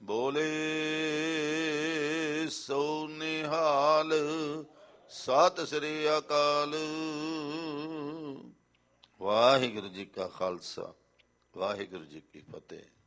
ਬੋਲੇ ਸੋ ਨਿਹਾਲ। ਸਤਿ ਸ੍ਰੀ ਅਕਾਲ। ਵਾਹਿਗੁਰੂ ਜੀ ਕਾ ਖਾਲਸਾ, ਵਾਹਿਗੁਰੂ ਜੀ ਕੀ ਫਤਿਹ।